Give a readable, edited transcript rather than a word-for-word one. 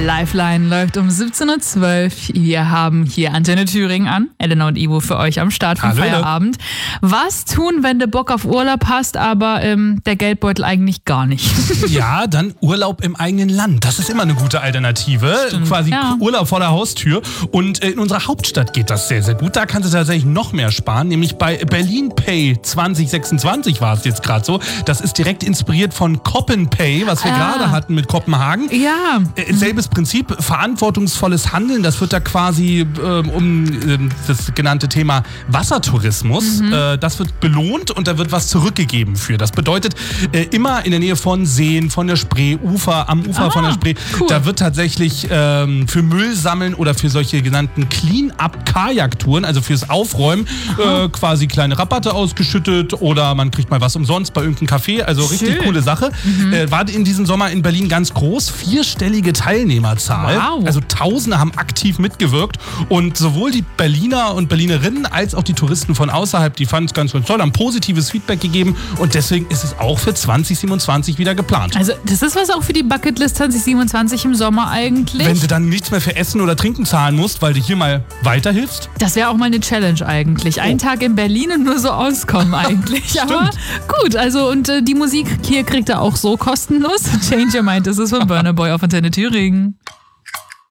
Lifeline läuft um 17.12 Uhr. Wir haben hier Antenne Thüringen an. Elena und Ivo für euch am Start vom Feierabend. Was tun, wenn du Bock auf Urlaub hast, aber der Geldbeutel eigentlich gar nicht? Ja, dann Urlaub im eigenen Land. Das ist immer eine gute Alternative. Stimmt, quasi ja. Urlaub vor der Haustür. Und in unserer Hauptstadt geht das sehr, sehr gut. Da kannst du tatsächlich noch mehr sparen. Nämlich bei Berlin Pay 2026 war es jetzt gerade so. Das ist direkt inspiriert von Coppen Pay, was wir gerade hatten mit Kopenhagen. Ja. Selbes Prinzip, verantwortungsvolles Handeln. Das wird da quasi um das genannte Thema Wassertourismus. Das wird belohnt und da wird was zurückgegeben für. Das bedeutet, immer in der Nähe von Seen, von der Spree, am Ufer von der Spree, cool. Da wird tatsächlich für Müll sammeln oder für solche genannten Clean-Up-Kajaktouren, also fürs Aufräumen, quasi kleine Rabatte ausgeschüttet oder man kriegt mal was umsonst bei irgendeinem Café. Also richtig coole Sache. War in diesem Sommer in Berlin ganz groß, 4-stellige Teilnehmerzahl. Wow. Also Tausende haben aktiv mitgewirkt und sowohl die Berliner und Berlinerinnen als auch die Touristen von außerhalb, die fanden es ganz, ganz toll, haben positives Feedback gegeben und deswegen ist es auch für 2027 wieder geplant. Also das ist was auch für die Bucketlist 2027 im Sommer eigentlich. Wenn du dann nichts mehr für Essen oder Trinken zahlen musst, weil du hier mal weiterhilfst. Das wäre auch mal eine Challenge eigentlich. Ein Tag in Berlin und nur so auskommen eigentlich. Aber gut, also und die Musik hier kriegt er auch so kostenlos. Change Your Mind, das ist von Burna Boy auf Antenne Thüringen.